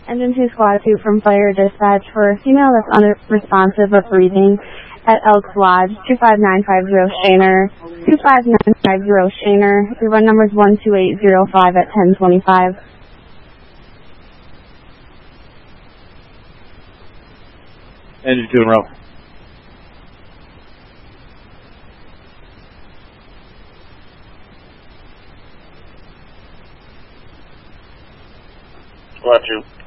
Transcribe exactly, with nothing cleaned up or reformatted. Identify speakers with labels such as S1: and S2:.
S1: Engine two Squad two from Fire Dispatch for a female that's unresponsive but breathing at Elks Lodge, two five nine five zero Shaner, two five nine five zero Shaner. Your run number is one two eight zero five at ten twenty-five.
S2: Engine two in row.
S3: Squad two.